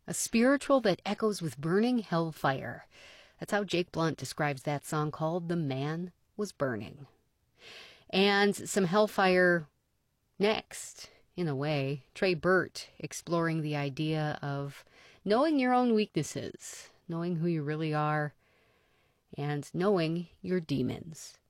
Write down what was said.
A spiritual that echoes with burning hellfire. That's how Jake Blunt describes that song called The Man Was Burning. And some hellfire next, in a way. Trey Burt exploring the idea of knowing your own weaknesses, knowing who you really are, and knowing your demons.